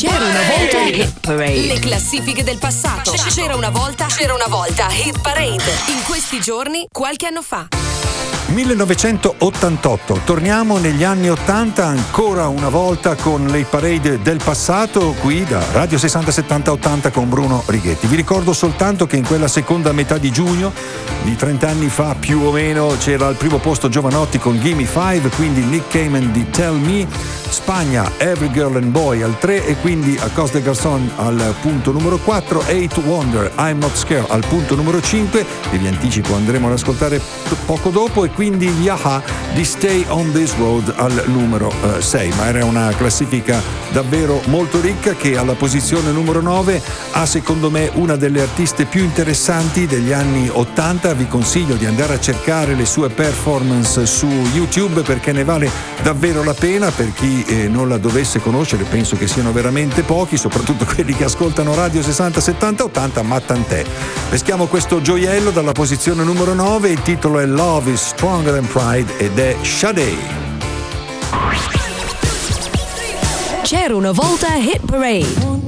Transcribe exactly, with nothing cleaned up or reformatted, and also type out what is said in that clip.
C'era una volta Hit Parade. Le classifiche del passato. C'era una volta, c'era una volta Hit Parade. In questi giorni, qualche anno fa. millenovecentottantotto, torniamo negli anni ottanta ancora una volta con le parade del passato qui da Radio sessanta settanta ottanta con Bruno Righetti. Vi ricordo soltanto che in quella seconda metà di giugno di trenta anni fa più o meno c'era al primo posto Giovanotti con Gimme Five, quindi Nick Cayman di Tell Me, Spagna Every Girl and Boy al tre e quindi Across the Garçon al punto numero quattro, Eight Wonder I'm Not Scared al punto numero cinque e vi anticipo andremo ad ascoltare poco dopo, e quindi gli A-ha di Stay on This Road al numero eh, sei, ma era una classifica davvero molto ricca che alla posizione numero nove ha secondo me una delle artiste più interessanti degli anni ottanta. Vi consiglio di andare a cercare le sue performance su YouTube perché ne vale davvero la pena. Per chi eh, non la dovesse conoscere, penso che siano veramente pochi, soprattutto quelli che ascoltano Radio sessanta settanta ottanta, ma tant'è. Peschiamo questo gioiello dalla posizione numero nove, il titolo è Love is Stronger Than Pride ed è Sade. C'era una volta Hit Parade.